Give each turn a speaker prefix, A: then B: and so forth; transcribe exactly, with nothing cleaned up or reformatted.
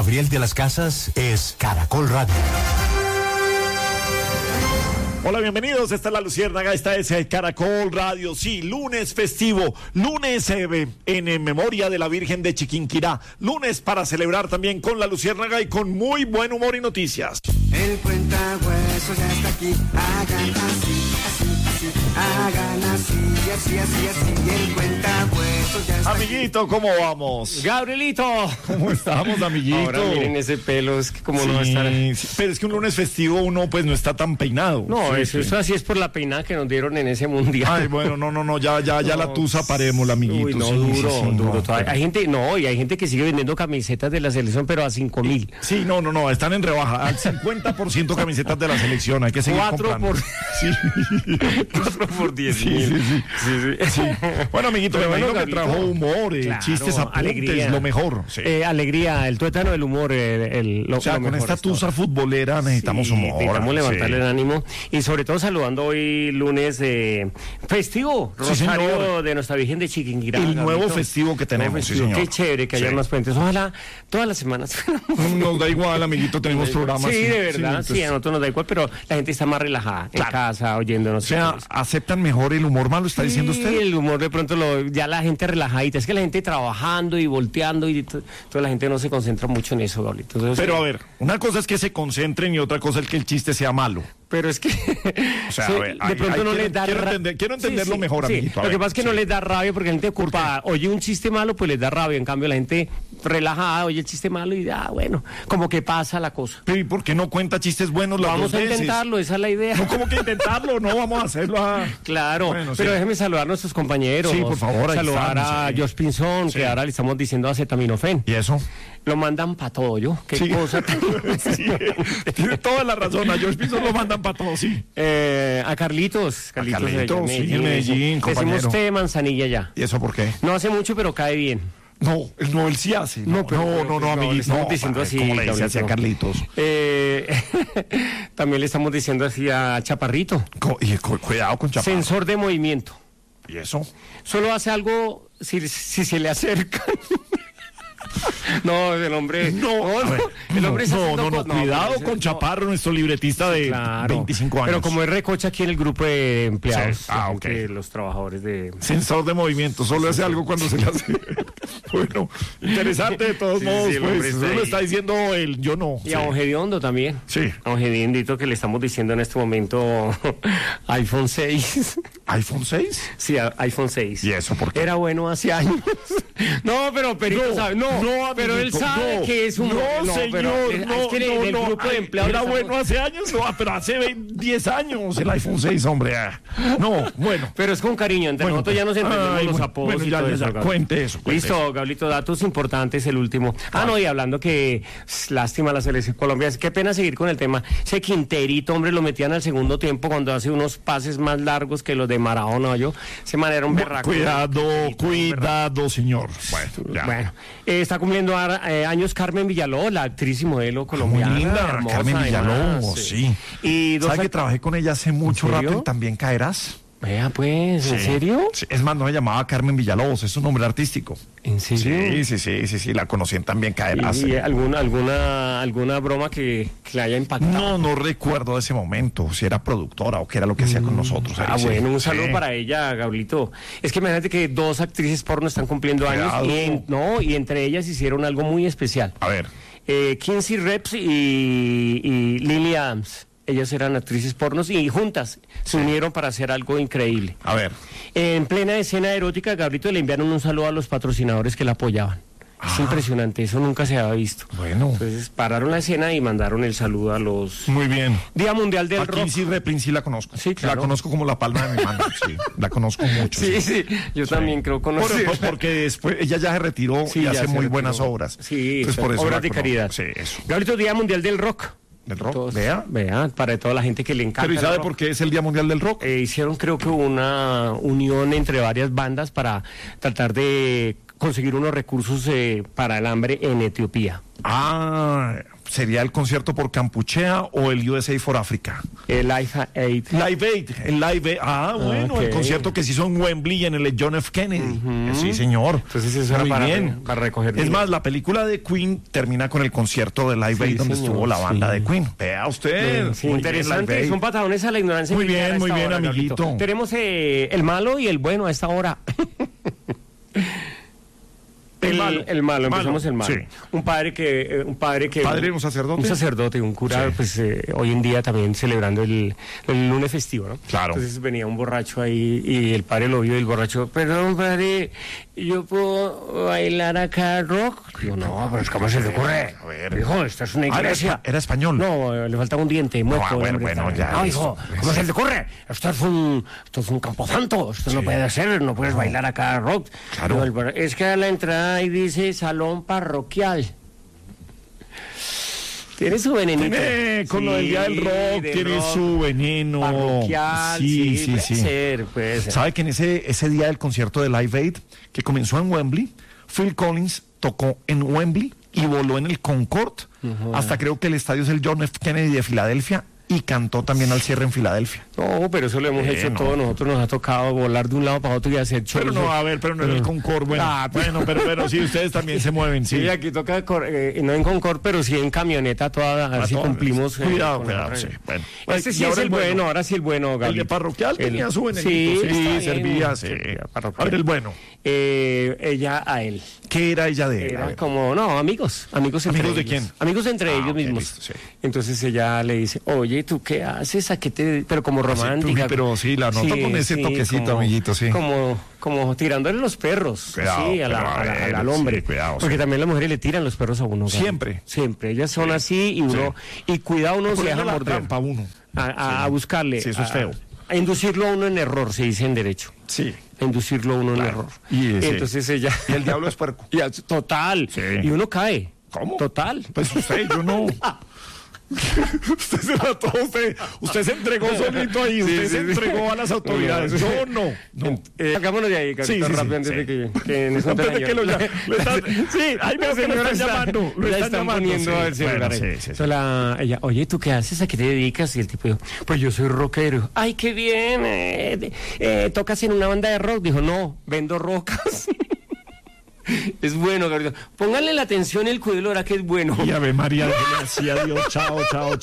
A: Gabriel de las Casas es Caracol Radio.
B: Hola, bienvenidos, esta es La Luciérnaga, esta es Caracol Radio, sí, lunes festivo, lunes eh, en, en memoria de la Virgen de Chiquinquirá, lunes para celebrar también con La Luciérnaga y con muy buen humor y noticias.
C: El cuentahuesos ya está aquí, hagan así, así, así, hagan así, así, así, así, el cuentahuesos ya está
B: Amiguito, ¿cómo vamos?
D: Gabrielito,
B: ¿Cómo estamos, amiguito?
D: Ahora miren ese pelo, es que como
B: sí,
D: no va a estar...
B: sí, pero es que un lunes festivo uno pues no está tan peinado.
D: No,
B: sí,
D: eso,
B: sí.
D: eso así es por la peinada que nos dieron en ese mundial.
B: Ay, bueno, no, no, no, ya, ya, ya
D: No,
B: la tusa parémosla, amiguito.
D: Uy, no,
B: sí,
D: duro,
B: sí, sí,
D: duro.
B: no,
D: todavía.
B: pero...
D: Hay gente, no, y hay gente que sigue vendiendo camisetas de la selección, pero a cinco mil.
B: Sí, no, no, no, están en rebaja, al cincuenta por ciento camisetas de la selección, hay que seguir
D: Cuatro
B: comprando.
D: por...
B: Sí.
D: Cuatro por diez
B: Sí,
D: mil.
B: sí, sí.
D: Sí, sí.
B: Sí. Bueno, amiguito,
D: Pero
B: me
D: bueno,
B: imagino que
D: Gabrielito,
B: trajo humor, eh,
D: claro,
B: chistes, apuntes,
D: alegría.
B: lo mejor. Sí.
D: Eh, alegría, el tuétano del humor, el, el, lo,
B: o sea,
D: lo
B: con
D: mejor
B: esta
D: es todo.
B: tusa futbolera necesitamos
D: Sí,
B: humor.
D: necesitamos levantarle
B: sí.
D: el ánimo y sobre todo saludando hoy lunes eh, festivo,
B: Sí,
D: Rosario
B: señor.
D: de Nuestra Virgen de Chiquinquirá.
B: El nuevo
D: Gabrielito.
B: festivo que tenemos,
D: Nuevo
B: sí,
D: festivo.
B: señor.
D: Qué chévere que haya
B: Sí.
D: más puentes. Ojalá todas las semanas.
B: Nos da igual, amiguito, tenemos programas.
D: Sí, de verdad, sí,
B: entonces,
D: a nosotros nos da igual, pero la gente está más relajada
B: Claro.
D: en casa, oyéndonos.
B: o sea, aceptan mejor el humor malo, está diciendo
D: Sí,
B: usted.
D: el humor de pronto, lo, ya la gente relajadita. Es que la gente trabajando y volteando y t- toda la gente no se concentra mucho en eso, Gabriel. Entonces,
B: Pero a ver, una cosa es que se concentren y otra cosa es que el chiste sea malo.
D: Pero es que
B: O sea,
D: sí,
B: a ver,
D: de
B: ay,
D: pronto
B: ay,
D: no
B: quiero-
D: les da
B: quiero
D: ra-
B: entender- quiero entenderlo mejor, amiguito, a
D: Lo que
B: ver,
D: pasa es que
B: sí.
D: no les da rabia porque la gente ocupada oye un chiste malo, pues les da rabia. En cambio, la gente relajada oye el chiste malo y ah, bueno, como que pasa la cosa.
B: Pero ¿y por qué no cuenta chistes buenos las
D: Vamos
B: dos
D: a
B: veces?
D: intentarlo, esa es la idea.
B: No, ¿cómo que intentarlo? No, vamos a hacerlo. A...
D: Claro,
B: Bueno,
D: pero
B: sí.
D: déjeme saludar a nuestros compañeros.
B: Sí, por favor, ahí
D: Saludar
B: están,
D: a
B: sí.
D: Josh Pinzón,
B: Sí.
D: que ahora le estamos diciendo acetaminofén.
B: ¿Y eso?
D: Lo mandan para todo, ¿yo? Qué
B: Sí.
D: cosa tan...
B: Sí, tiene toda la razón. A George Pinzón lo mandan para todo, sí.
D: Eh, a Carlitos. Carlitos, de
B: Carlitos,
D: allá en
B: sí, en Medellín,
D: Le
B: compañero.
D: Decimos té de manzanilla ya.
B: ¿Y eso por qué?
D: No hace mucho, pero cae bien.
B: No, él no, él sí hace. No,
D: No, pero-
B: no,
D: pero
B: no, no,
D: pues no, le
B: amiguito.
D: estamos
B: No,
D: diciendo
B: ay,
D: así,
B: ¿cómo le dice así a Carlitos?
D: Eh, también le estamos diciendo así a Chaparrito.
B: Co- y cu- cuidado con Chaparro.
D: Sensor de movimiento.
B: ¿Y eso?
D: Solo hace algo si, si se le acerca. No, el hombre.
B: No,
D: no,
B: a ver,
D: el hombre está
B: no,
D: haciendo
B: no, no,
D: cosas-
B: cuidado
D: pero
B: con
D: ese-
B: Chaparro, nuestro libretista de
D: Claro,
B: veinticinco años.
D: Pero como es recocha aquí en el grupo de empleados,
B: Sí, ah,
D: la
B: ok.
D: gente, los trabajadores de.
B: Sensor de movimiento, solo hace algo cuando se le hace. Bueno, interesante de todos
D: Sí,
B: modos,
D: sí, el
B: pues.
D: hombre está
B: Eso lo
D: ahí.
B: está diciendo el yo no.
D: Y
B: Sí.
D: a Don Gediondo también.
B: Sí.
D: A Don Gediondito que le estamos diciendo en este momento iPhone seis.
B: ¿iPhone seis?
D: Sí, a- iPhone seis.
B: ¿Y eso por qué?
D: Era bueno hace años. No, pero Perito
B: No,
D: sabe. No,
B: no,
D: pero él
B: amiguito,
D: sabe
B: no.
D: que es un.
B: No, señor,
D: pero, eh,
B: no,
D: es que en
B: no,
D: el
B: no.
D: grupo de
B: Ay,
D: empleados.
B: Era
D: estamos-
B: bueno hace años, no, pero hace veinte, diez años el iPhone seis, hombre. ah. No, bueno.
D: Pero es con cariño, entre
B: Bueno,
D: nosotros ya nos entendemos
B: ay,
D: los
B: bueno,
D: apodos
B: bueno,
D: y
B: ya,
D: todo
B: ya,
D: eso.
B: ya,
D: Gabriel.
B: cuente eso, cuente
D: Listo, Gablito, datos importantes, el último. Ah, no, y hablando que s, lástima la selección colombiana, qué pena seguir con el tema. Ese Quinterito, hombre, lo metían al segundo tiempo cuando hace unos pases más largos que los de Maradona, yo. Ese man era un berraco.
B: Cuidado,
D: Quinterito, un berraco.
B: cuidado, señor. Bueno, ya.
D: Bueno, eh, está cumpliendo ahora, eh, años Carmen Villalobos, la actriz y modelo colombiana.
B: Muy linda,
D: hermosa,
B: Carmen
D: además,
B: Villalobos, sí.
D: Y dos
B: ¿Sabe que
D: act-
B: trabajé con ella hace mucho
D: ¿En
B: rato
D: serio?
B: en También Caerás?
D: Vea, pues, ¿en
B: Sí.
D: serio?
B: Sí, es más, no se llamaba Carmen Villalobos, es un nombre artístico.
D: ¿En serio?
B: Sí, sí, sí, sí, sí, la conocí en También Caerás.
D: ¿Y, y alguna, alguna, alguna broma que, que le haya impactado?
B: No, no recuerdo de ese momento, si era productora o qué era lo que hacía con nosotros.
D: Ah,
B: ahí, sí.
D: bueno, un saludo
B: Sí.
D: para ella, Gablito. Es que imagínate que dos actrices porno están cumpliendo
B: Cuidado.
D: años y, en- no, y entre ellas hicieron algo muy especial.
B: A ver,
D: Eh, Kinsey Reps y, y Lily Adams. Ellas eran actrices pornos y juntas se unieron para hacer algo increíble.
B: a ver.
D: En plena escena erótica, Gabrito, le enviaron un saludo a los patrocinadores que la apoyaban. Es impresionante, eso nunca se había visto.
B: Bueno.
D: Entonces pararon la escena y mandaron el saludo a los...
B: Muy bien.
D: Día Mundial del
B: Aquí
D: Rock.
B: sí, Replin, sí la conozco.
D: Sí, claro.
B: La conozco como la palma de mi mano, sí. La conozco mucho.
D: Sí, sí, yo también creo
B: Por-
D: conocer.
B: por- porque después ella ya se retiró
D: Sí,
B: y
D: ya
B: hace
D: se
B: muy
D: retiró.
B: buenas obras.
D: Sí,
B: Entonces, por eso
D: obras
B: la
D: de
B: conozco.
D: caridad.
B: Sí, eso.
D: Gabrito, Día Mundial del Rock.
B: ¿Del rock?
D: Todos-
B: Vea.
D: Vea, para toda la gente que le encanta.
B: Pero ¿y
D: el
B: sabe
D: rock.
B: por qué es el Día Mundial del Rock?
D: Eh, hicieron creo que una unión entre varias bandas para tratar de conseguir unos recursos eh, para el hambre en Etiopía.
B: Ah, ¿sería el concierto por Campuchea o el U S A for Africa?
D: El Live Aid.
B: Live Aid, el Live Aid. Ah, bueno,
D: okay.
B: El concierto que se hizo en Wembley en el John F. Kennedy. Uh-huh. Sí, señor.
D: Entonces eso era
B: muy
D: para,
B: bien.
D: para recoger.
B: Es
D: dinero.
B: más, la película de Queen termina con el concierto de Live
D: Sí,
B: Aid donde
D: señor,
B: estuvo la banda
D: sí.
B: de Queen. Vea usted.
D: Sí,
B: Muy
D: interesante,
B: bien, Live
D: son
B: Aid.
D: patadones a la ignorancia.
B: Muy
D: militar
B: bien,
D: a
B: muy
D: esta
B: bien,
D: hora,
B: amiguito.
D: Gabrielito. Tenemos eh, el malo y el bueno a esta hora.
B: El
D: El,
B: malo.
D: el malo, empezamos
B: Malo,
D: el malo.
B: sí.
D: Un padre que, eh, un padre que,
B: ¿Padre, un sacerdote?
D: un sacerdote, un cura,
B: Sí.
D: pues eh, hoy en día también celebrando el, el lunes festivo, ¿no?
B: Claro.
D: Entonces venía un borracho ahí y el padre lo vio y el borracho, perdón padre, ¿yo puedo bailar acá rock? Digo, no, pero ¿cómo se le ocurre?
B: A ver.
D: Hijo, esto es una
B: Ah, era
D: iglesia.
B: espa- era español.
D: No, eh, le faltaba un diente, muerto.
B: ah, bueno,
D: hombre,
B: bueno, ya,
D: No, hijo,
B: eso,
D: ¿cómo
B: eso.
D: se le ocurre? Esto es un, esto es un camposanto, esto no puede ser, no puedes bailar acá rock.
B: Claro.
D: Digo, el bar- es que a la entrada ahí dice salón parroquial. Tiene su venenito.
B: Tiene, con lo del día del rock,
D: del
B: tiene
D: rock
B: su veneno.
D: parroquial, sí,
B: sí, sí.
D: puede
B: sí.
D: ser, puede ser.
B: ¿Sabe que en ese, ese día del concierto de Live Aid, que comenzó en Wembley, Phil Collins tocó en Wembley y voló en el Concorde, uh-huh. hasta creo que el estadio es el John F. Kennedy de Filadelfia, y cantó también al cierre en Filadelfia.
D: No, pero eso lo hemos
B: Eh,
D: hecho
B: no.
D: todos. Nosotros nos ha tocado volar de un lado para otro y hacer shows.
B: Pero no, a ver, pero no en el Concorde. Bueno,
D: Ah,
B: bueno pero, pero sí, ustedes también se mueven, sí.
D: Sí, aquí toca, cor- eh, no en Concorde, pero sí en camioneta toda, a ver
B: A
D: si
B: todas.
D: cumplimos. eh,
B: Cuidado,
D: con
B: cuidado,
D: la
B: sí.
D: regla.
B: Bueno.
D: Este
B: Y
D: sí es
B: ahora
D: el
B: el bueno.
D: bueno, ahora sí el bueno,
B: El
D: Galito.
B: de parroquial tenía
D: El-
B: su venenito,
D: sí,
B: sí,
D: está bien.
B: servía, sí.
D: parroquial.
B: A ver, el bueno.
D: Eh, ella a él.
B: ¿Qué era ella de él? A
D: Era
B: ver.
D: como, no, amigos, amigos entre
B: ¿Amigos de
D: ellos.
B: quién?
D: Amigos entre
B: Ah,
D: ellos
B: ok,
D: mismos.
B: listo, sí.
D: Entonces ella le dice, oye, ¿tú qué haces? ¿A qué te...? Pero como romántica.
B: uy, pero sí, la noto con ese toquecito, amiguito, sí.
D: Como, como tirándole los perros.
B: Cuidado,
D: sí, a la-
B: pero a
D: a la-
B: ver,
D: al hombre.
B: sí, cuidado,
D: Porque
B: sí.
D: también las mujeres le tiran los perros a uno. Gaby.
B: Siempre.
D: Siempre. Ellas son así y uno... Y cuidado, uno se
B: Poniendo
D: deja
B: la
D: morder.
B: trampa a uno.
D: A, a- a buscarle.
B: Sí, eso es
D: a-
B: feo.
D: A inducirlo a uno en error, se dice en derecho.
B: Sí.
D: A inducirlo a uno en
B: Claro.
D: error.
B: Y, sí.
D: entonces ella...
B: Y el diablo es puerco.
D: Y a- total.
B: Sí.
D: Y uno cae.
B: ¿Cómo?
D: Total.
B: Pues usted, yo no. Usted se mató, usted, usted se entregó solito ahí, usted
D: sí,
B: se
D: sí.
B: entregó a las autoridades. Yo no. No.
D: Eh, Hagámonos de ahí, Carlito,
B: Sí, sí, sí,
D: rápido, antes
B: sí.
D: de que, que nos
B: Antes
D: cuenten
B: de que lo
D: ayer.
B: llamen. Lo están- sí, ahí veo que lo
D: señora
B: están
D: está-
B: llamando. Lo
D: ya
B: están
D: están
B: llamando,
D: poniendo
B: sí.
D: al celular.
B: Bueno,
D: ahí.
B: sí, sí, sí.
D: Entonces la- ella, oye, ¿tú qué haces? ¿A qué te dedicas? Y el tipo dijo, pues yo soy rockero. Ay, qué bien. eh, de- eh, ¿Tocas en una banda de rock? Dijo, no, vendo rocas. Es bueno, Carlito. Pónganle la atención y el cuidado, ahora que es bueno.
B: Y Ave María, déjeme así, adiós, chao, chao.